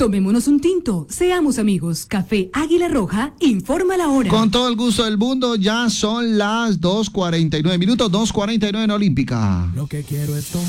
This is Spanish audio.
Tomémonos un tinto, seamos amigos. Café Águila Roja, informa la hora. Con todo el gusto del mundo, ya son las 2:49 minutos, 2:49 en Olímpica. Lo que quiero es tomar